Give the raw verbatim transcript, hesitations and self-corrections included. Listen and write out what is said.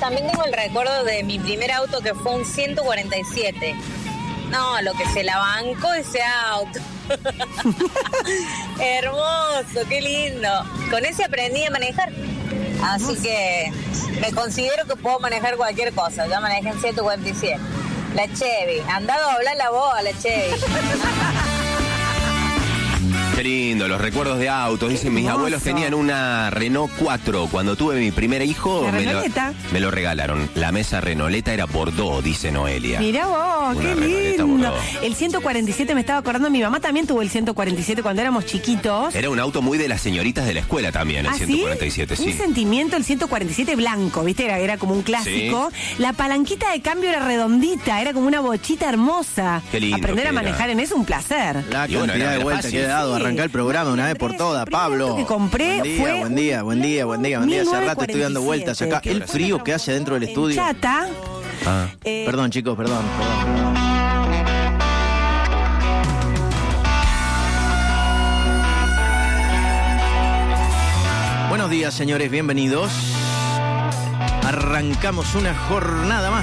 también tengo el recuerdo de mi primer auto que fue un ciento cuarenta y siete. No, lo que se la bancó ese auto. Hermoso, qué lindo. Con ese aprendí a manejar. Así que me considero que puedo manejar cualquier cosa. Ya manejé en ciento cuarenta y siete. La Chevy. Andá a doblar la voz a la Chevy. Qué lindo, los recuerdos de autos. Dicen, mis abuelos tenían una Renault cuatro. Cuando tuve mi primer hijo, me lo, me lo regalaron. La mesa Renauleta era Bordeaux, dice Noelia. Mirá vos, Una qué Renauleta lindo. Bordeaux. El ciento cuarenta y siete me estaba acordando, mi mamá también tuvo el ciento cuarenta y siete cuando éramos chiquitos. Era un auto muy de las señoritas de la escuela también, el ¿Ah, ciento cuarenta y siete, sí? sí. Un sentimiento, el ciento cuarenta y siete blanco, ¿viste? Era, era como un clásico. Sí. La palanquita de cambio era redondita, era como una bochita hermosa. Qué lindo. Aprender a era. manejar en eso, un placer. La Y bueno, cantidad era de vueltas fácil. que he dado, Sí. arrancar el programa una vez por todas, Pablo. auto que compré buen día, fue buen día, buen día, buen día, buen día. Hace rato estoy dando vueltas acá. ¿Qué El pasa? frío que hace dentro del En estudio. Chata. Ah. eh, Perdón, chicos, perdón, perdón. Buenos días, señores, bienvenidos. Arrancamos una jornada más